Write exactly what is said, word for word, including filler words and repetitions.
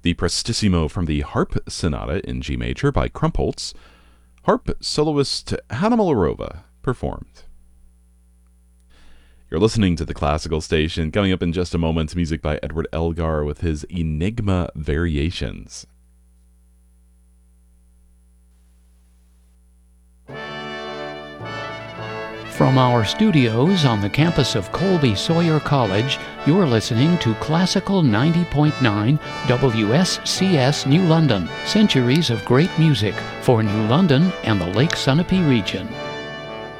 the Prestissimo from the Harp Sonata in G major by Krumpholz. Harp soloist Hanna Mularova performed. You're listening to the Classical Station. Coming up in just a moment, music by Edward Elgar with his Enigma Variations. From our studios on the campus of Colby Sawyer College, you're listening to Classical ninety point nine W S C S New London, centuries of great music for New London and the Lake Sunapee region.